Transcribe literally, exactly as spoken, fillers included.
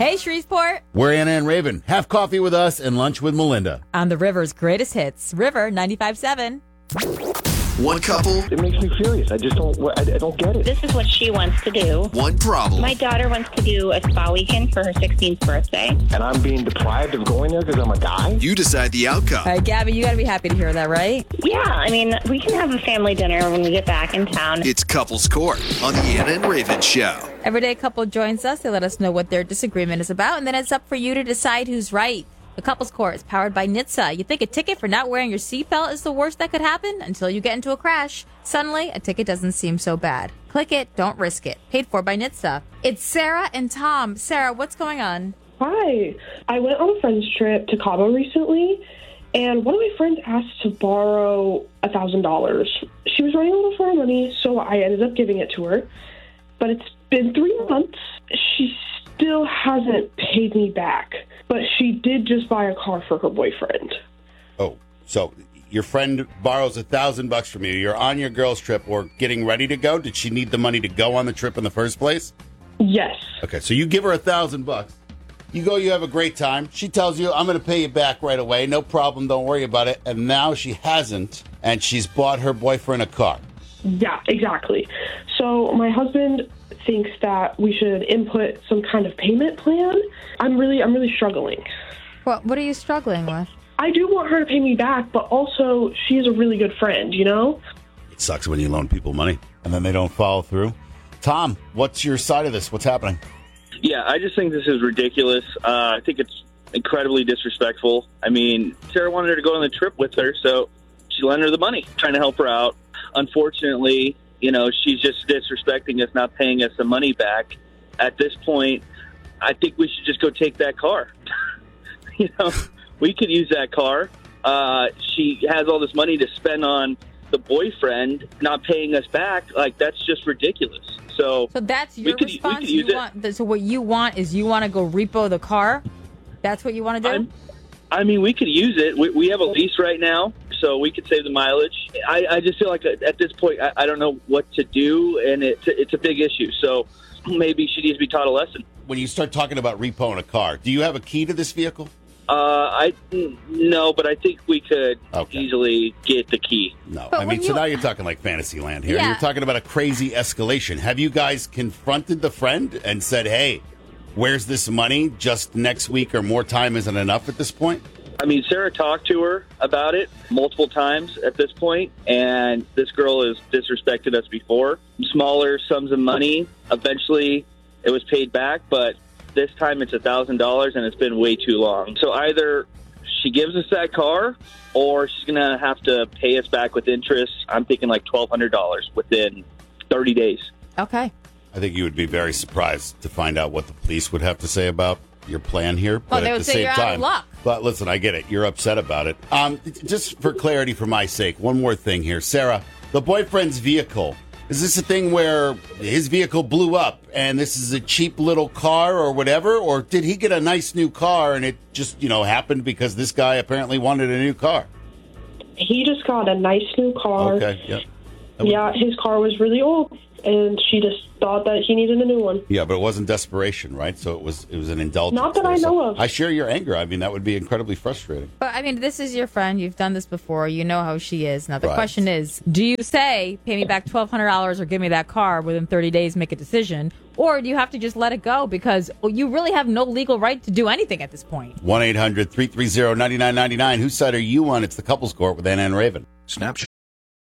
Hey, Shreveport. We're Anna and Raven. Have coffee with us and lunch with Melinda. On the River's greatest hits, River ninety-five point seven. One couple. It makes me furious. I just don't, I, I don't get it. This is what she wants to do. One problem. My daughter wants to do a spa weekend for her sixteenth birthday. And I'm being deprived of going there because I'm a guy? You decide the outcome. All right, Gabby, you got to be happy to hear that, right? Yeah, I mean, we can have a family dinner when we get back in town. It's Couples Court on the Anna and Raven Show. Every day a couple joins us. They let us know what their disagreement is about, and then it's up for you to decide who's right. The Couples Court is powered by N H T S A. You think a ticket for not wearing your seatbelt is the worst that could happen until you get into a crash. Suddenly, a ticket doesn't seem so bad. Click it, don't risk it. Paid for by N H T S A. It's Sarah and Tom. Sarah, what's going on? Hi. I went on a friend's trip to Cabo recently, and one of my friends asked to borrow one thousand dollars. She was running a little short of money, so I ended up giving it to her. But it's been three months. She still hasn't paid me back. But she did just buy a car for her boyfriend. Oh, so your friend borrows a thousand bucks from you. You're on your girl's trip or getting ready to go. Did she need the money to go on the trip in the first place? Yes. Okay, so you give her a thousand bucks. You go, you have a great time. She tells you, I'm going to pay you back right away. No problem. Don't worry about it. And now she hasn't, and she's bought her boyfriend a car. Yeah, exactly. So my husband thinks that we should input some kind of payment plan. I'm really, I'm really struggling. What, what are you struggling with? I do want her to pay me back, but also she's a really good friend, you know? It sucks when you loan people money and then they don't follow through. Tom, what's your side of this? What's happening? Yeah, I just think this is ridiculous. Uh, I think it's incredibly disrespectful. I mean, Sarah wanted her to go on the trip with her, so she lent her the money, trying to help her out. Unfortunately, you know, she's just disrespecting us, not paying us the money back. At this point, I think we should just go take that car. You know, we could use that car. Uh, she has all this money to spend on the boyfriend, not paying us back. Like, that's just ridiculous. So, so that's your could, response. You want, so what you want is you want to go repo the car? That's what you want to do? I'm, I mean, we could use it. We, we have a lease right now, so we could save the mileage. I, I just feel like at this point, I, I don't know what to do, and it, it's a big issue. So maybe she needs to be taught a lesson. When you start talking about repoing a car, do you have a key to this vehicle? Uh, I no, but I think we could okay. easily get the key. No, but I mean, you... so now you're talking like fantasy land here. Yeah. You're talking about a crazy escalation. Have you guys confronted the friend and said, hey, where's this money? Just next week or more time isn't enough at this point? I mean, Sarah talked to her about it multiple times at this point, and this girl has disrespected us before. Smaller sums of money. Eventually, it was paid back, but this time it's one thousand dollars, and it's been way too long. So either she gives us that car, or she's going to have to pay us back with interest. I'm thinking like twelve hundred dollars within thirty days. Okay. I think you would be very surprised to find out what the police would have to say about your plan here. But well, they at would the say same you're time, out of luck. But listen, I get it. You're upset about it. Um, just for clarity, for my sake, one more thing here. Sarah, the boyfriend's vehicle, is this a thing where his vehicle blew up and this is a cheap little car or whatever? Or did he get a nice new car and it just, you know, happened because this guy apparently wanted a new car? He just got a nice new car. Okay, yeah. Yeah, his car was really old, and she just thought that he needed a new one. Yeah, but it wasn't desperation, right? So it was it was an indulgence. Not that I know of. I share your anger. I mean, that would be incredibly frustrating. But, I mean, this is your friend. You've done this before. You know how she is. Now, the Right. question is, do you say, pay me back twelve hundred dollars or give me that car within thirty days, make a decision? Or do you have to just let it go because well, you really have no legal right to do anything at this point? one eight hundred three three zero nine nine nine nine. Whose side are you on? It's the Couples Court with Anna and Raven. Snapchat.